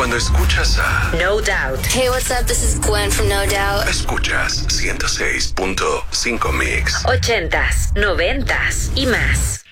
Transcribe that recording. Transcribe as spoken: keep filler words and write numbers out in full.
Cuando escuchas a No Doubt. Hey, what's up? This is Gwen from No Doubt. Escuchas ciento seis punto cinco Mix. Ochentas, noventas y más.